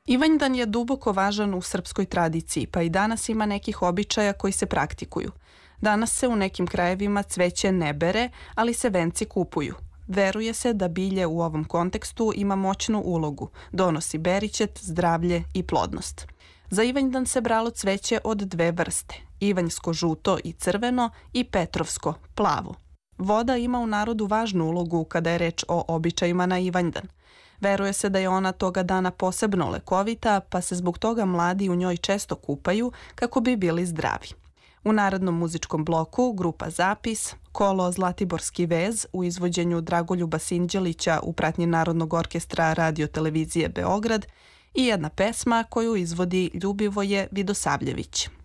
Ivanjdan je duboko važan u srpskoj tradiciji, pa i danas ima nekih običaja koji se praktikuju. Danas se u nekim krajevima cveće ne bere, ali se venci kupuju. Veruje se da bilje u ovom kontekstu ima moćnu ulogu, donosi beričet, zdravlje i plodnost. Za Ivanjdan se bralo cveće od dve vrste, ivanjsko žuto i crveno i petrovsko, plavo. Voda ima u narodu važnu ulogu kada je reč o običajima na Ivanjdan. Veruje se da je ona toga dana posebno lekovita, pa se zbog toga mladi u njoj često kupaju kako bi bili zdravi. U narodnom muzičkom bloku grupa Zapis, kolo Zlatiborski vez u izvođenju Dragoljuba Sinđelića u pratnji Narodnog orkestra Radio televizije Beograd i jedna pesma koju izvodi Ljubivoje Vidosavljević.